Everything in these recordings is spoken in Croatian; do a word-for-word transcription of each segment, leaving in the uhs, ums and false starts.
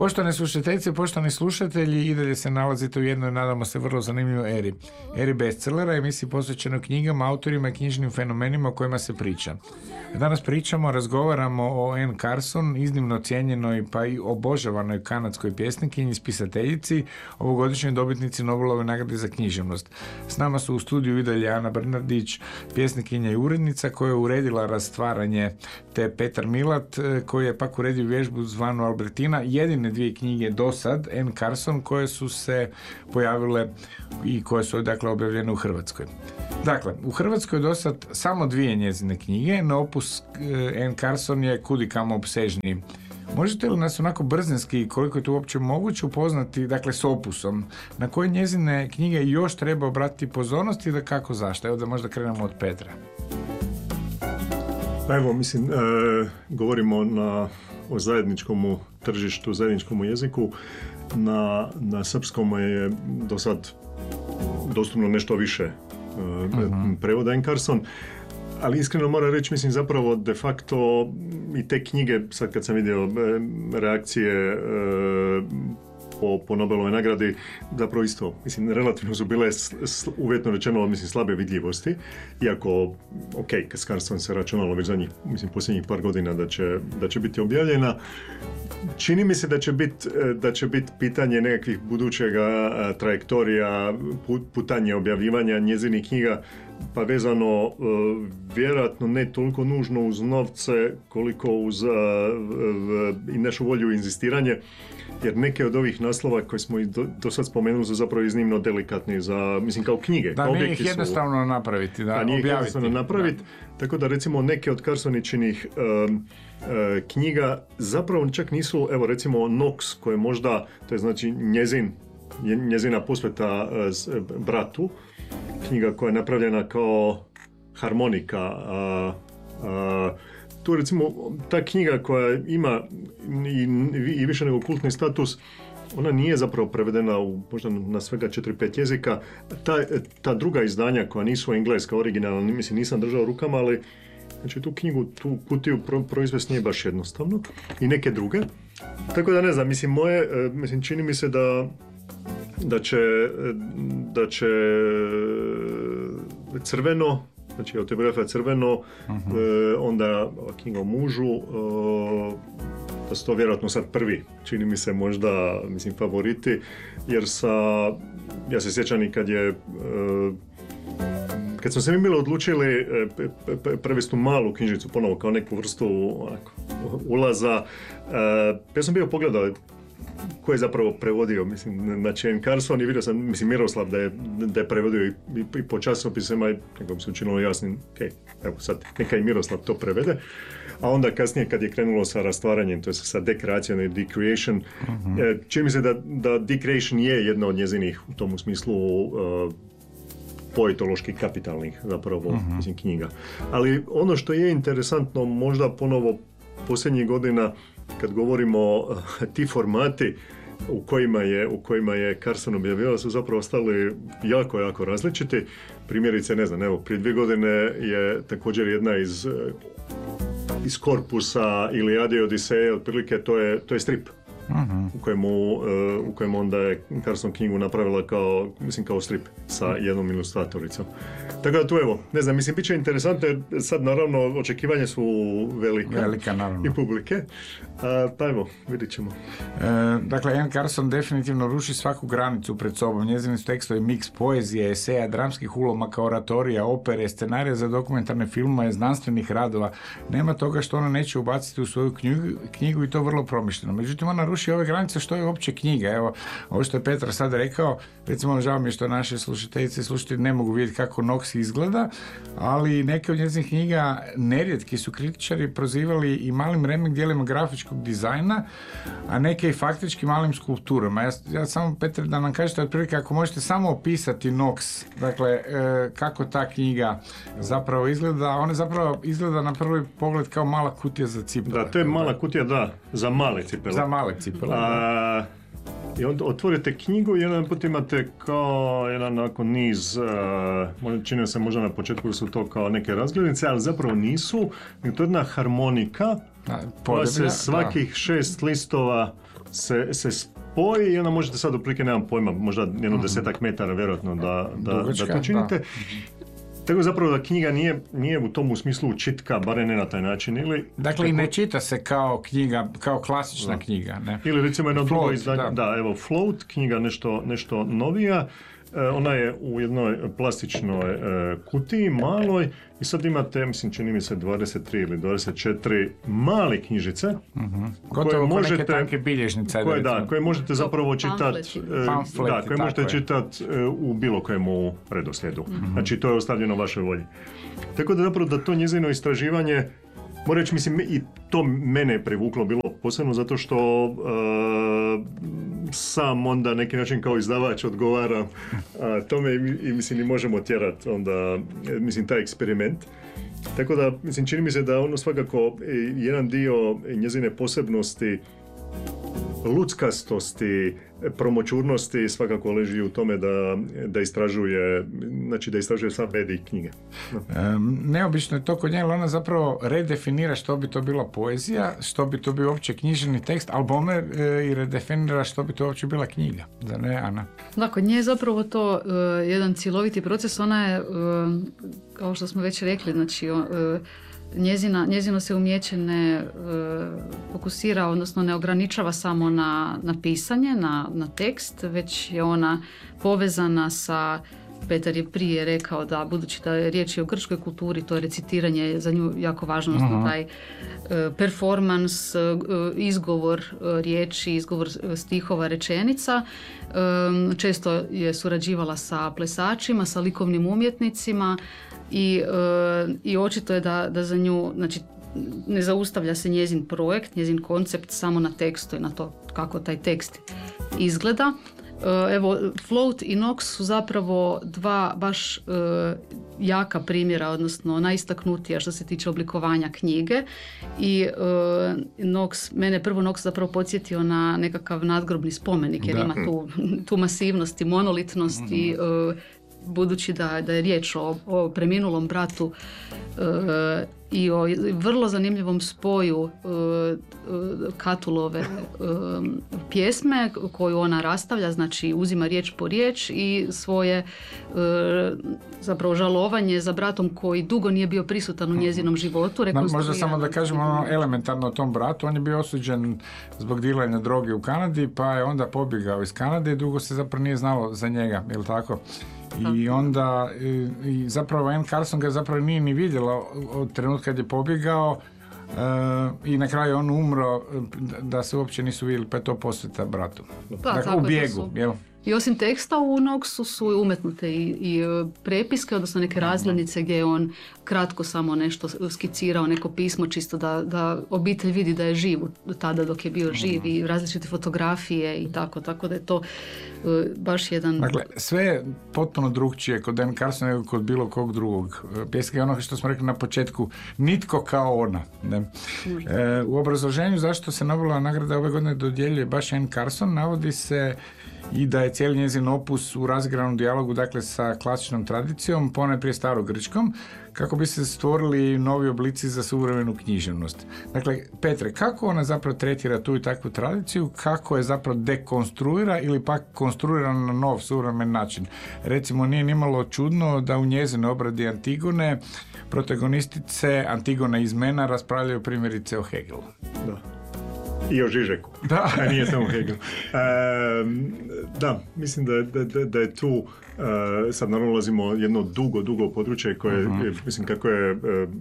Poštovane slušateljice, poštovani slušatelji, i dalje se nalazite u jednoj, nadamo se, vrlo zanimljivoj eri. Eri bestsellera, emisiji posvećenoj knjigama, autorima i knjižnim fenomenima o kojima se priča. Danas pričamo, razgovaramo o Anne Carson, iznimno cijenjenoj pa i obožavanoj kanadskoj pjesnikinji, spisateljici, ovogodišnjoj dobitnici Nobelove nagrade za književnost. S nama su u studiju i dalje Ana Brnardić, pjesnikinja i urednica koja je uredila rastvaranje, te Petar Milat koji je pak uredio vježbu zvanu Albertina, jedine dvije knjige do sad, Anne Carson, koje su se pojavile i koje su dakle objavljene u Hrvatskoj. Dakle, u Hrvatskoj je do sad samo dvije njezine knjige, no opus Anne Carson je kudikamo opsežniji. Možete li nas onako brzinski, koliko je to uopće moguće, upoznati, dakle, s opusom, na koje njezine knjige još treba obratiti pozornost i da kako zašto? Evo da možda krenemo od Petra. Pa evo, mislim, e, govorimo na, o zajedničkom tržištu, zajedničkom jeziku. Na, na srpskom je do sad dostupno nešto više e, uh-huh. prevoda Anne Carson. Ali iskreno moram reći, mislim, zapravo de facto i te knjige, sad kad sam vidio reakcije e, po, po Nobelovoj nagradi, zapravo isto, mislim, relativno su bile s, uvjetno rečeno, mislim, slabe vidljivosti, iako, ok, kad s Carson se računalo već zadnjih, mislim, posljednjih par godina da će, da će biti objavljena. Čini mi se da će biti da će biti pitanje nekakvih budućega trajektorija, putanje objavljivanja njezinih knjiga, pa vezano uh, vjerojatno ne toliko nužno uz novce koliko uz uh, uh, i našu volju i inzistiranje, jer neke od ovih naslova koje smo i do, do sad spomenuli su zapravo iznimno delikatni za, mislim, kao knjige. Da, nije ih jednostavno su, napraviti, da, nije objaviti. jednostavno napraviti, da. Tako da recimo neke od Carsoničinih um, uh, knjiga zapravo čak nisu, evo recimo Knox, koje možda, to je znači njezin, njezina posveta uh, bratu, knjiga koja je napravljena kao harmonika. A, a, tu recimo ta knjiga koja ima i, i više nego kultni status, ona nije zapravo prevedena u možda na svega četiri pet jezika. Ta, ta druga izdanja koja nisu engleska, originalna, mislim nisam držao rukama, ali znači tu knjigu, tu kutiju pro, proizvesti nije baš jednostavno. I neke druge. Tako da ne znam, mislim moje, mislim čini mi se da da će, da će Crveno, znači autobiografija Crveno, uh-huh. e, onda knjiga o mužu, e, da su to vjerojatno sad prvi, čini mi se možda, mislim, favoriti, jer sa, ja se sjećam i kad je, e, kad smo se mi bili odlučili e, prevesti u malu knjižnicu ponovo kao neku vrstu onako, ulaza, e, ja sam bio pogledao ko je zapravo prevodio, mislim, znači Anne Carson i vidio sam, mislim, Miroslav da je, da je prevodio i, i, i po časopisima i nekako mi se učinilo jasnim, ok, evo sad, neka i Miroslav to prevede. A onda kasnije kad je krenulo sa rastvaranjem, to je sa dekreacijom i decreation, uh-huh. čini mi se da, da decreation je jedna od njezinih u tom smislu uh, poetoloških kapitalnih zapravo uh-huh. mislim, knjiga. Ali ono što je interesantno možda ponovo posljednjih godina kad govorimo ti formati u kojima je, u kojima je Carson objavila su zapravo stali jako, jako različiti. Primjerice, ne znam, evo, prije dvije godine je također jedna iz, iz korpusa Ilijade i Odiseje, otprilike to je, to je strip. Uh-huh. U kojemu, uh, u kojemu onda je Carson knjigu napravila kao, mislim, kao strip sa jednom ilustratoricom. Tako da tu evo, ne znam, mislim, bit će interesantno jer sad naravno očekivanja su velika, velika naravno. I publike. Uh, pa evo, vidit ćemo. E, dakle, Anne Carson definitivno ruši svaku granicu pred sobom. Njezini su tekstovi miks poezije, eseja, dramskih ulomaka, oratorija, opere, scenarija za dokumentarne filmove, znanstvenih radova. Nema toga što ona neće ubaciti u svoju knjigu, knjigu i to vrlo promišljeno. Međutim, ona ruši ove granice što je uopće knjiga. Evo, ovo što je Petar sad rekao, recimo, žao mi je što naše slušateljice i slušatelji ne mogu vidjeti kako Knox izgleda, ali neke od njezinih knjiga nerijetki su kritičari prozivali i malim remek dijelima grafičkog dizajna, a neke i faktički malim skulpturama. Ja, ja samo, Petar, da nam kažete otprilike ako možete samo opisati Knox, dakle, e, kako ta knjiga zapravo izgleda. Ona zapravo izgleda na prvi pogled kao mala kutija za cipele. Da, to je mala kutija, da, za male cipele. Za male cipele, a, da. I onda otvorite knjigu i jedan put imate kao jedan onako niz, uh, čini se možda na početku su to kao neke razglednice, ali zapravo nisu. To je jedna harmonika koja se svakih da. šest listova se, se spoji i onda možete sad otprilike, nemam pojma, možda jedno mm. desetak metara vjerojatno da, da, Dugačka, da to činite. Da. Tako zapravo da knjiga nije, nije u tom smislu čitka, barem ne na taj način. Ili, dakle, tako, i ne čita se kao knjiga, kao klasična da. knjiga. Ne? Ili recimo jedno drugo izdanje, da. da, evo, Float, knjiga nešto, nešto novija. Ona je u jednoj plastičnoj e, kutiji, maloj, i sad imate, mislim, čini mi se dvadeset tri ili dvadeset četiri male knjižice. Uh-huh. Gotovo koje možete, neke tanke bilježnice. Koje, da, koje možete zapravo čitati e, da, koje možete čitati e, u bilo kojemu redoslijedu. Uh-huh. Znači, to je ostavljeno vašoj volji. Tako da zapravo da to njezino istraživanje, moram reći, mislim, i to mene privuklo bilo posebno zato što uh, sam onda neki način kao izdavač odgovaram uh, tome i, i mislim i možemo tjerati onda, mislim, taj eksperiment. Tako da, mislim, čini mi se da ono svakako jedan dio njezine posebnosti, luckastosti, promoćurnosti svakako leži u tome da, da istražuje, znači da istražuje sam medij knjige. No. E, neobično je to kod nje, ona zapravo redefinira što bi to bila poezija, što bi to bio uopće književni tekst, albome e, i redefinira što bi to uopće bila knjiga. Da ne, Ana? Da, kod nje je zapravo to uh, jedan cjeloviti proces, ona je, uh, kao što smo već rekli, znači uh, Njezina, njezino se umjeće ne e, fokusira, odnosno ne ograničava samo na, na pisanje, na, na tekst, već je ona povezana sa, Petar je prije rekao da budući da je riječ o grčkoj kulturi, to je recitiranje za nju jako važno, odnosno taj e, performans, e, izgovor e, riječi, izgovor stihova, rečenica. E, često je surađivala sa plesačima, sa likovnim umjetnicima. I, uh, i očito je da, da za nju, znači, ne zaustavlja se njezin projekt, njezin koncept samo na tekstu i na to kako taj tekst izgleda. Uh, evo, Float i Nox su zapravo dva baš uh, jaka primjera, odnosno najistaknutija što se tiče oblikovanja knjige. I uh, Nox, mene prvo Nox zapravo podsjetio na nekakav nadgrobni spomenik, jer da. ima tu, tu masivnost i monolitnost i uh, budući da, da je riječ o, o preminulom bratu e, i o vrlo zanimljivom spoju e, Catulove e, pjesme koju ona rastavlja, znači uzima riječ po riječ i svoje e, zapravo žalovanje za bratom koji dugo nije bio prisutan u njezinom životu. No, možda samo da kažemo ono elementarno o tom bratu, on je bio osuđen zbog dilanja droge u Kanadi, pa je onda pobjegao iz Kanade i dugo se zapravo nije znalo za njega, je li tako? I onda i, i zapravo Anne Carson ga zapravo nije ni vidjela od trenutka kad je pobjegao uh, i na kraju on umro da se uopće nisu vidjeli, pa je to posveta bratu. Da, dakle, u bijegu, jel? I osim teksta u Noxu su umetnute i, i prepiske, odnosno neke razglednice gdje je on kratko samo nešto skicirao, neko pismo čisto da, da obitelj vidi da je živ tada dok je bio živ i različite fotografije i tako, tako da je to uh, baš jedan... Dakle, sve je potpuno drugčije kod Anne Carson nego kod bilo kog drugog. Pjeska je ono što smo rekli na početku, nitko kao ona. Ne? E, u obrazloženju zašto se Nobelova nagrada ove godine dodjeljuje baš Anne Carson navodi se i da je cijeli njezin opus u razgranom dijalogu, dakle, sa klasičnom tradicijom, ponajprije starogrčkom, kako bi se stvorili novi oblici za suvremenu književnost. Dakle, Petre, kako ona zapravo tretira tu i takvu tradiciju, kako je zapravo dekonstruira ili pak konstruira na nov suvremen način? Recimo, nije nimalo čudno da u njezinoj obradi Antigone protagonistice Antigona iz Mena raspravljaju primjerice o Hegelu. Da. I o Žižeku. Da. A nije samo Hegel. E, da, mislim da, da, da je tu, uh, sad naravno ulazimo jedno dugo, dugo područje koje, uh-huh. mislim kako je uh,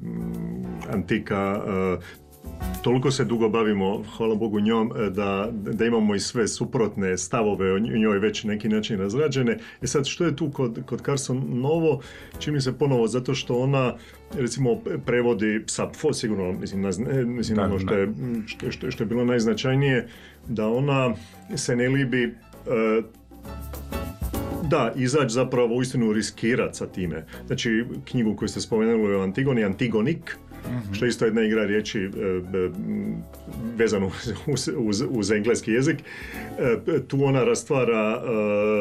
antika, uh, toliko se dugo bavimo, hvala Bogu, njom, da, da imamo i sve suprotne stavove o njoj već neki način razrađene. E sad, što je tu kod, kod Carson novo? Čini se ponovo zato što ona, recimo, prevodi Sapfo, sigurno, mislim, naz, mislim da, ono što je, što, što, što je bilo najznačajnije, da ona se ne libi uh, da, izaći zapravo uistinu riskirati sa time. Znači, knjigu koju ste spomenuli o Antigoni, Antigonik, mm-hmm. što je isto jedna igra riječi e, e, vezano uz, uz, uz engleski jezik. E, tu ona rastvara e,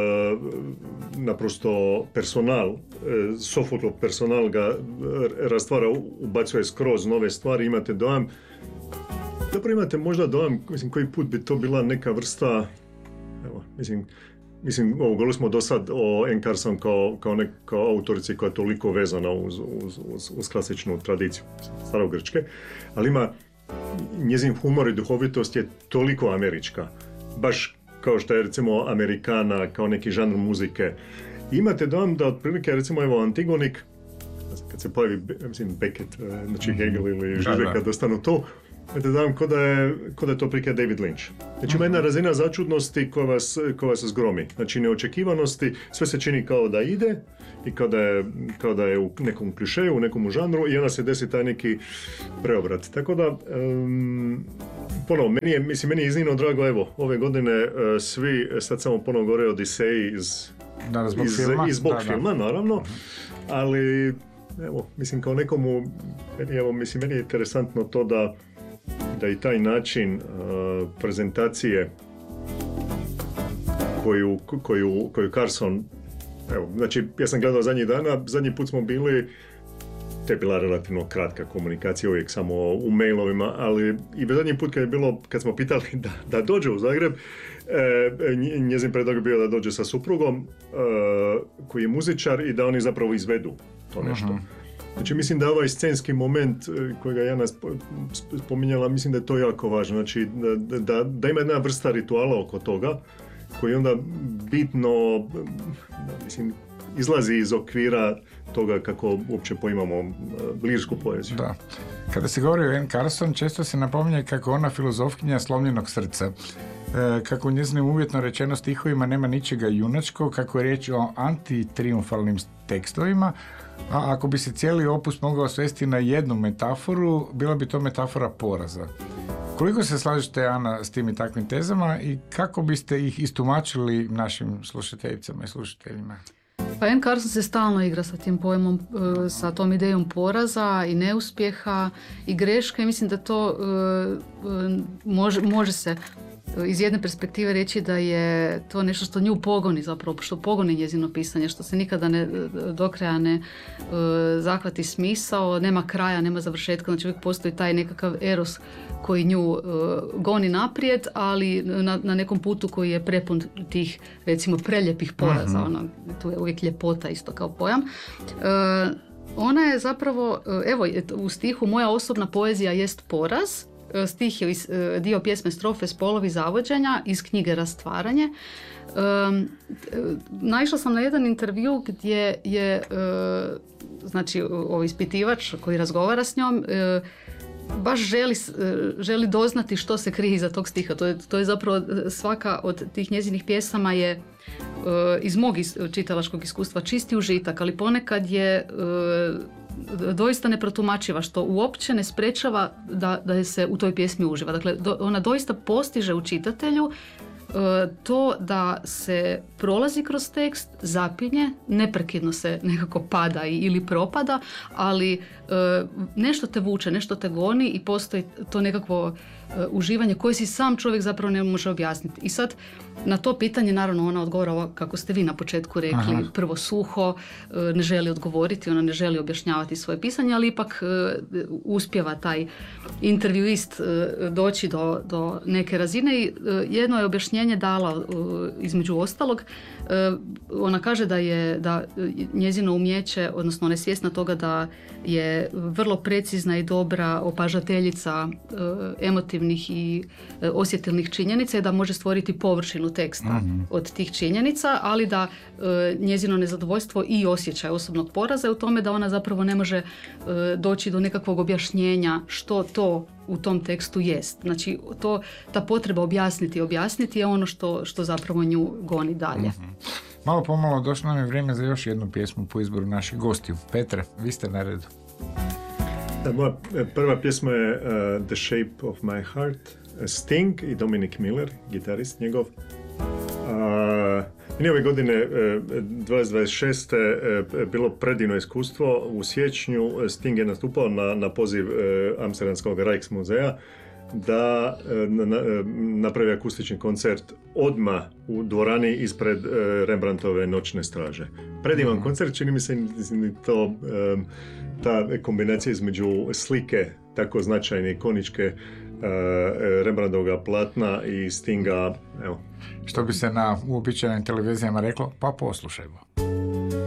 naprosto personal, e, Sofoklov personal ga rastvara, ubacuje skroz nove stvari, imate dojam Dobro, imate možda dojam, mislim, koji put bi to bila neka vrsta, evo, mislim, Mislim, ovo, govorili smo do sad o Anne Carson kao, kao, nek, kao autorici koja je toliko vezana uz, uz, uz, uz klasičnu tradiciju starogrčke, ali ima njezin humor i duhovitost je toliko američka, baš kao što je recimo Amerikana, kao neki žanr muzike. I imate dojam da otprilike recimo evo Antigonik, kad se pojavi, mislim, Beckett, znači Hegel ili Žižek kad dostanu to, da dam ko da je, ko da je to prikaz David Lynch. Znači ima jedna razina začudnosti koja vas, koja vas zgromi. Znači neočekivanosti, sve se čini kao da ide i kao da je, kao da je u nekom klišeju, u nekom žanru i onda se desi taj neki preobrat. Tako da, um, ponovo, meni je, mislim, meni je iznimno drago, evo, ove godine uh, svi sad samo ponovo govore Odiseji iz, da, zbog iz, filma, iz zbog da, filma, da. naravno, ali evo, mislim, kao nekomu, evo, mislim, meni je interesantno to da da i taj način uh, prezentacije koju, koju, koju Carson, evo, znači ja sam gledao zadnjih dana, zadnji put smo bili, to je bila relativno kratka komunikacija, uvijek samo u mailovima, ali i zadnji put kad je bilo, kad smo pitali da, da dođe u Zagreb, e, njezin predlog je bio da dođe sa suprugom, e, koji je muzičar i da oni zapravo izvedu to nešto. Uh-huh. Znači mislim da ovaj scenski moment kojega Jana spominjala, mislim da je to jako važno. Znači da, da, da ima jedna vrsta rituala oko toga koji onda bitno, da, mislim, izlazi iz okvira toga kako uopće poimamo lirsku poeziju. Da. Kada se govori o Anne Carson, često se napominje kako ona filozofkinja slomljenog srca. E, kako u njezinim uvjetno rečeno stihovima nema ničega junačkog, kako je riječ o antitriumfalnim tekstovima, a ako bi se cijeli opus mogao svesti na jednu metaforu, bila bi to metafora poraza. Koliko se slažete, Ana, s tim i takvim tezama i kako biste ih istumačili našim slušateljicama i slušateljima? Pa Anne Carson se stalno igra sa tim pojmom, sa tom idejom poraza i neuspjeha i greške. Mislim da to može, može se iz jedne perspektive reći da je to nešto što nju pogoni zapravo, što pogoni njezino pisanje, što se nikada ne, do kraja ne uh, zahvati smisao, nema kraja, nema završetka, znači uvijek postoji taj nekakav eros koji nju uh, goni naprijed, ali na, na nekom putu koji je prepun tih, recimo, preljepih poraza, uh-huh. ono, tu je uvijek ljepota isto kao pojam. Uh, ona je zapravo, uh, evo, u stihu moja osobna poezija jest poraz. Stih je dio pjesme Strofe spolovi zavođenja iz knjige Rastvaranje. Um, naišla sam na jedan intervju gdje je uh, znači ovaj ispitivač koji razgovara s njom uh, baš želi, želi doznati što se krije iza tog stiha. To je, to je zapravo svaka od tih njezinih pjesama je uh, iz mog čitalačkog iskustva čisti užitak, ali ponekad je uh, doista neprotumačiva, što uopće ne sprečava da, da se u toj pjesmi uživa. Dakle, do, ona doista postiže u čitatelju to da se prolazi kroz tekst, zapinje, neprekidno se nekako pada ili propada, ali nešto te vuče, nešto te goni i postoji to nekakvo uživanje koje si sam čovjek zapravo ne može objasniti. I sad na to pitanje naravno ona odgovara kako ste vi na početku rekli, aha, prvo suho, ne želi odgovoriti, ona ne želi objašnjavati svoje pisanje, ali ipak uspijeva taj intervjuist doći do, do neke razine i jedno je objašnjenje dala između ostalog. Ona kaže da je da njezino umjeće, odnosno ona je svjesna toga da je vrlo precizna i dobra opažateljica emotivnih i osjetilnih činjenica i da može stvoriti površinu teksta mm-hmm. od tih činjenica, ali da njezino nezadovoljstvo i osjećaj osobnog poraza je u tome da ona zapravo ne može doći do nekakvog objašnjenja što to u tom tekstu jest. Znači, to, ta potreba objasniti objasniti je ono što, što zapravo nju goni dalje. Mm-hmm. Malo pomalo došlo nam je vrijeme za još jednu pjesmu po izboru naših gostiju. Petre, vi ste na redu. Da, moja prva pjesma je uh, The Shape of My Heart, Sting i Dominic Miller, gitarist njegov. Uh, I ove godine uh, dvadeset dvadeset šest. Uh, bilo predivno iskustvo. U siječnju Sting je nastupao na, na poziv uh, Amsterdamskog Rijksmuzeja da uh, na, uh, napravi akustični koncert odmah u dvorani ispred uh, Rembrandtove Noćne straže. Predivan mm. koncert, čini mi se mislim, to um, ta kombinacija između slike tako značajne, ikoničke Rembrandtovga platna i Stinga, evo. Što bi se na uobičajenim televizijama reklo, pa poslušajmo.